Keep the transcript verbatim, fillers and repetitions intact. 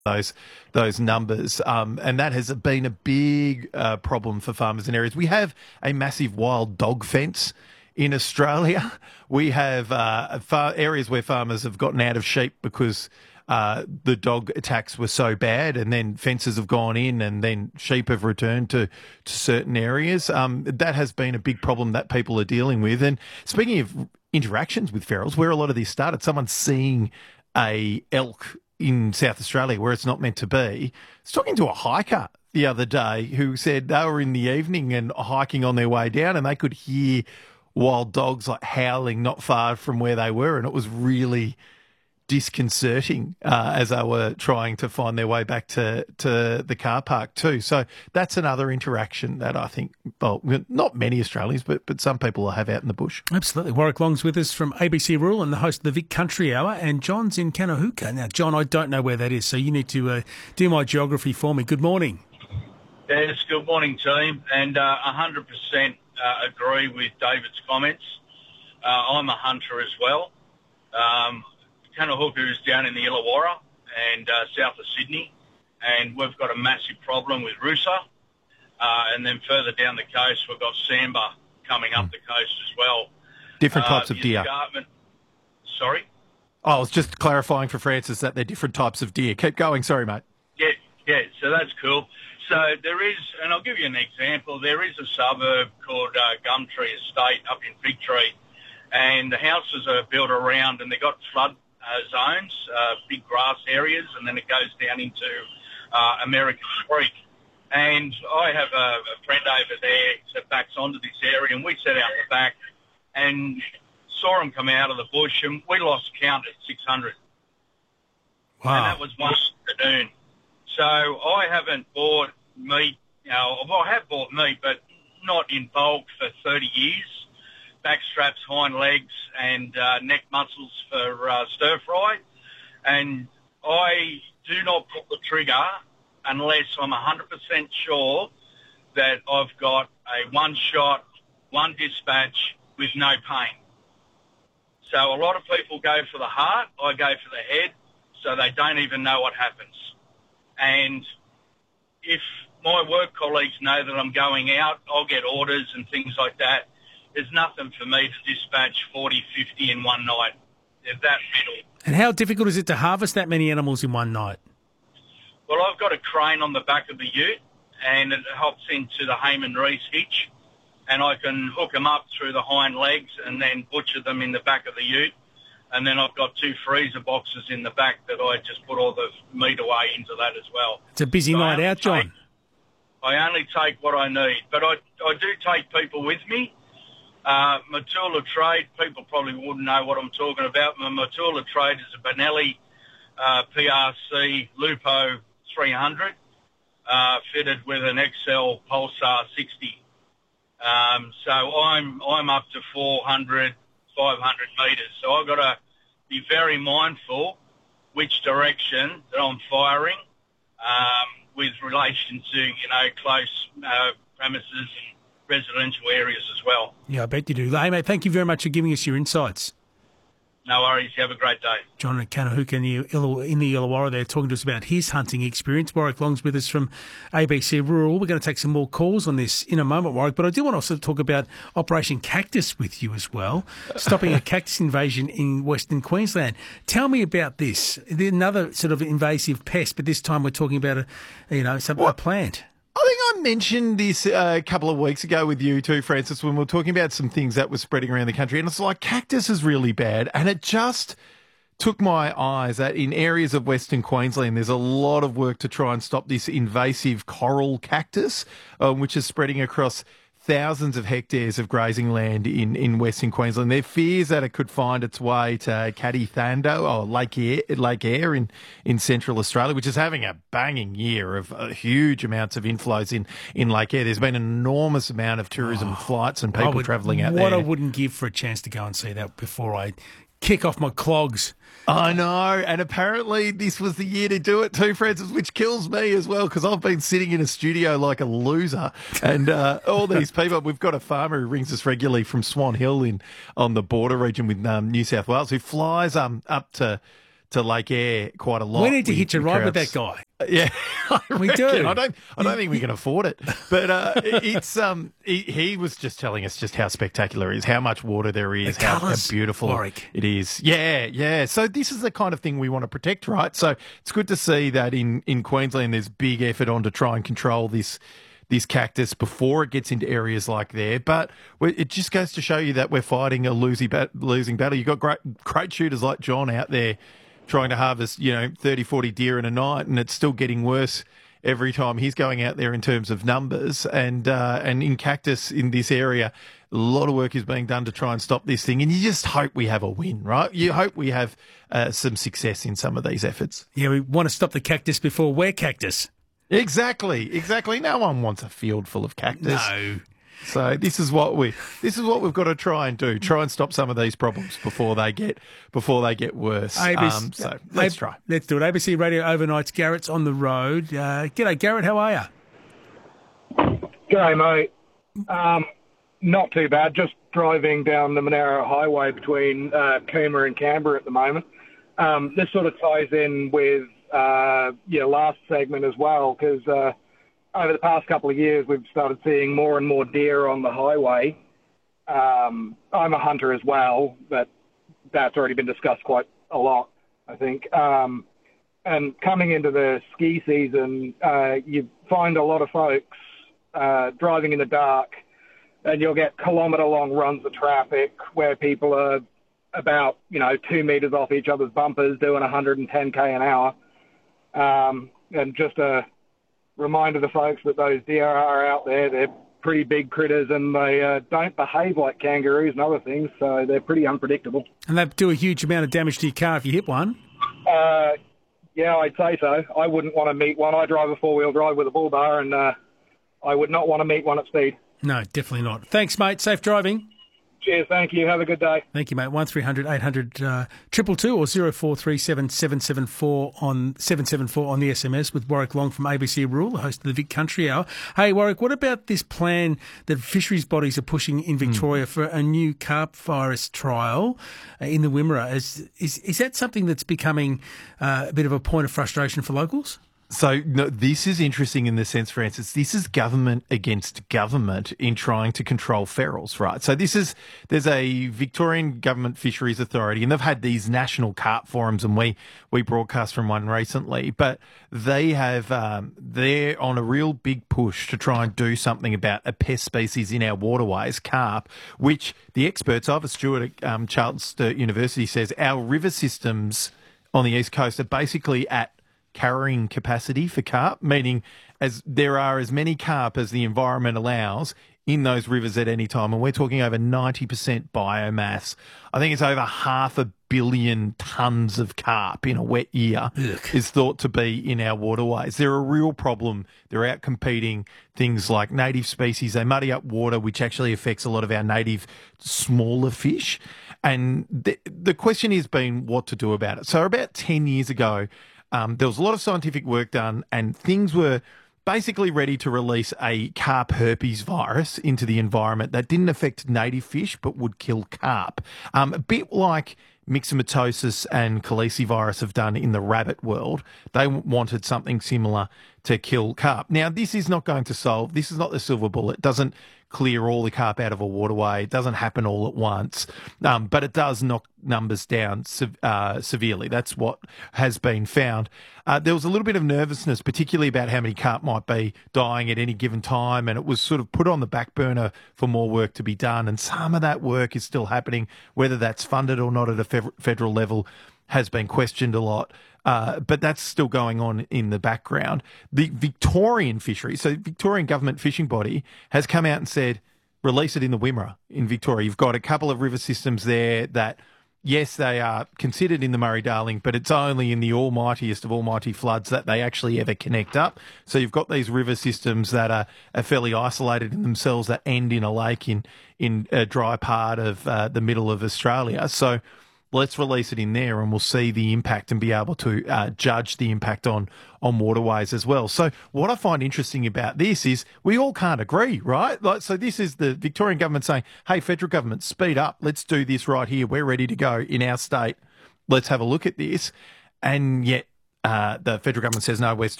those those numbers, um, and that has been a big uh, problem for farmers in areas. We have a massive wild dog fence in Australia. We have uh, far, areas where farmers have gotten out of sheep because uh, the dog attacks were so bad, and then fences have gone in, and then sheep have returned to, to certain areas. Um, that has been a big problem that people are dealing with. And speaking of interactions with ferals, where a lot of this started, someone seeing a elk in South Australia where it's not meant to be. I was talking to a hiker the other day who said they were in the evening and hiking on their way down, and they could hear wild dogs like howling not far from where they were, and it was really disconcerting uh, as they were trying to find their way back to, to the car park too. So that's another interaction that I think, well, not many Australians, but but some people will have out in the bush. Absolutely. Warwick Long's with us from A B C Rural and the host of the Vic Country Hour, and John's in Kanuhooka. Now, John, I don't know where that is, so you need to uh, do my geography for me. Good morning. Yes, good morning, team, and uh, one hundred percent uh, agree with David's comments. Uh, I'm a hunter as well. Um, Kanuhooka is down in the Illawarra and uh, south of Sydney, and we've got a massive problem with Rusa. Uh, and then further down the coast, we've got Samba coming up the coast as well. Different types uh, of deer. Escarpment. Sorry? Oh, I was just clarifying for Francis that they're different types of deer. Keep going. Sorry, mate. Yeah, yeah, so that's cool. So there is, and I'll give you an example, there is a suburb called uh, Gumtree Estate up in Fig Tree, and the houses are built around, and they've got flood uh, zones, uh, big grass areas, and then it goes down into uh, American Creek. And I have a, a friend over there that backs onto this area, and we set out the back and saw them come out of the bush, and we lost count at six hundred. Wow. And that was one afternoon. So I haven't bought meat, you know, well, I have bought meat, but not in bulk for thirty years. Back straps, hind legs, and uh, neck muscles for uh, stir fry. And I do not pull the trigger unless I'm one hundred percent sure that I've got a one shot, one dispatch with no pain. So a lot of people go for the heart, I go for the head, so they don't even know what happens. And if my work colleagues know that I'm going out, I'll get orders and things like that. There's nothing for me to dispatch forty, fifty in one night. They're that middle. And how difficult is it to harvest that many animals in one night? Well, I've got a crane on the back of the ute, and it hops into the Heyman Reese hitch, and I can hook them up through the hind legs and then butcher them in the back of the ute. And then I've got two freezer boxes in the back that I just put all the meat away into that as well. It's a busy So night out, John. Take, I only take what I need, but I, I do take people with me. Uh, Matula Trade, people probably wouldn't know what I'm talking about. My Matula Trade is a Benelli uh, P R C Lupo three hundred, uh, fitted with an X L Pulsar sixty. Um, so I'm I'm up to four hundred, five hundred metres. So I've got to be very mindful which direction that I'm firing um, with relation to, you know, close uh, premises and residential areas as well. Yeah, I bet you do. Hey, mate, thank you very much for giving us your insights. No worries. You have a great day. John at Kanuhooka in the, Ill- in the Illawarra there talking to us about his hunting experience. Warwick Long's with us from A B C Rural. We're going to take some more calls on this in a moment, Warwick, but I do want to also talk about Operation Cactus with you as well, stopping a cactus invasion in Western Queensland. Tell me about this. Another sort of invasive pest, but this time we're talking about a, you know, some, a plant. I think I mentioned this uh, a couple of weeks ago with you too, Francis, when we were talking about some things that were spreading around the country. And it's like cactus is really bad. And it just took my eyes that in areas of Western Queensland, there's a lot of work to try and stop this invasive coral cactus, uh, which is spreading across thousands of hectares of grazing land in, in Western Queensland. There are fears that it could find its way to Caddy Thando or Lake Eyre, Lake Eyre in, in Central Australia, which is having a banging year of uh, huge amounts of inflows in, in Lake Eyre. There's been an enormous amount of tourism oh, flights and people would, travelling out what there. What I wouldn't give for a chance to go and see that before I kick off my clogs. I know, and apparently this was the year to do it too, Francis, which kills me as well because I've been sitting in a studio like a loser, and uh, all these people. We've got a farmer who rings us regularly from Swan Hill in on the border region with um, New South Wales, who flies um up to to Lake Eyre quite a lot. We need to with- hitch a with ride with crowds. that guy. Yeah, I We reckon. do. I don't. I don't think we can afford it. But uh, it's um. He, he was just telling us just how spectacular it is, how much water there is, The how, how colours, beautiful Warwick. it is. Yeah, yeah. So this is the kind of thing we want to protect, right? So it's good to see that in in Queensland there's big effort on to try and control this. This cactus before it gets into areas like there, but we- it just goes to show you that we're fighting a losing bat- losing battle. You've got great great shooters like John out there trying to harvest, you know, thirty, forty deer in a night, and it's still getting worse every time he's going out there in terms of numbers. And uh, and in cactus in this area, a lot of work is being done to try and stop this thing. And you just hope we have a win, right? You hope we have uh, some success in some of these efforts. Yeah, we want to stop the cactus before we're cactus. Exactly, exactly. No one wants a field full of cactus. No. So this is what we this is what we've got to try and do. Try and stop some of these problems before they get before they get worse. A B C, Um, so let's A- try. Let's do it. A B C Radio Overnights. Garrett's on the road. Uh, g'day, Garrett. How are you? G'day, mate. Um, not too bad. Just driving down the Monaro Highway between uh, Cooma and Canberra at the moment. Um, this sort of ties in with uh, your last segment as well, because uh, over the past couple of years we've started seeing more and more deer on the highway. Um, I'm a hunter as well, but that's already been discussed quite a lot, I think. Um, and coming into the ski season, uh, you find a lot of folks uh, driving in the dark, and you'll get kilometre-long runs of traffic where people are about, you know, two metres off each other's bumpers doing one hundred ten k an hour. Um, and just a reminder to folks that those deer are out there. They're pretty big critters, and they uh, don't behave like kangaroos and other things, so they're pretty unpredictable. And they do a huge amount of damage to your car if you hit one. Uh, yeah, I'd say so. I wouldn't want to meet one. I drive a four-wheel drive with a bull bar, and uh, I would not want to meet one at speed. No, definitely not. Thanks, mate. Safe driving. Cheers, thank you. Have a good day. Thank you, mate. One three hundred eight hundred uh, triple two or zero four three seven seven seven four on seven seven four on the S M S with Warwick Long from A B C Rural, the host of the Vic Country Hour. Hey, Warwick, what about this plan that fisheries bodies are pushing in Victoria mm. for a new carp virus trial uh, in the Wimmera? Is, is is that something that's becoming uh, a bit of a point of frustration for locals? So no, this is interesting in the sense, Francis, this is government against government in trying to control ferals, right? So this is, there's a Victorian Government Fisheries Authority, and they've had these national carp forums, and we, we broadcast from one recently, but they have, um, they're on a real big push to try and do something about a pest species in our waterways, carp, which the experts, Ivor Stewart at um, Charles Sturt University says our river systems on the East Coast are basically at carrying capacity for carp, meaning as there are as many carp as the environment allows in those rivers at any time. And we're talking over ninety percent biomass. I think it's over half a billion tonnes of carp in a wet year Ugh. is thought to be in our waterways. They're a real problem. They're out competing things like native species. They muddy up water, which actually affects a lot of our native smaller fish. And the, the question has been what to do about it. So about ten years ago, Um, there was a lot of scientific work done, and things were basically ready to release a carp herpes virus into the environment that didn't affect native fish but would kill carp. Um, a bit like myxomatosis and calicivirus have done in the rabbit world. They wanted something similar to kill carp. Now, this is not going to solve, this is not the silver bullet. It doesn't clear all the carp out of a waterway. It doesn't happen all at once, um, but it does knock numbers down se- uh, severely. That's what has been found. Uh, there was a little bit of nervousness, particularly about how many carp might be dying at any given time, and it was sort of put on the back burner for more work to be done, and some of that work is still happening. Whether that's funded or not at a fe- federal level has been questioned a lot. Uh, but that's still going on in the background. The Victorian fishery, so Victorian government fishing body, has come out and said, release it in the Wimmera in Victoria. You've got a couple of river systems there that, yes, they are considered in the Murray-Darling, but it's only in the almightiest of almighty floods that they actually ever connect up. So you've got these river systems that are, are fairly isolated in themselves that end in a lake in, in a dry part of uh, the middle of Australia. So let's release it in there and we'll see the impact and be able to uh, judge the impact on, on waterways as well. So what I find interesting about this is we all can't agree, right? Like, so this is the Victorian government saying, hey, federal government, speed up. Let's do this right here. We're ready to go in our state. Let's have a look at this. and yet uh, the federal government says, no, we're